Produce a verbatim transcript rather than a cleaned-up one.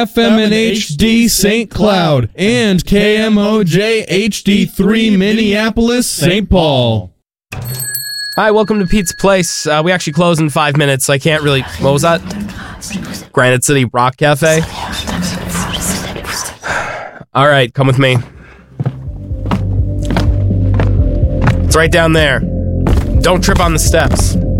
F M N H D Saint Cloud, and K M O J H D three Minneapolis, Saint Paul. Hi, welcome to Pete's Place. Uh, we actually close in five minutes, so I can't really... What was that? Granite City Rock Cafe? All right, come with me. It's right down there. Don't trip on the steps.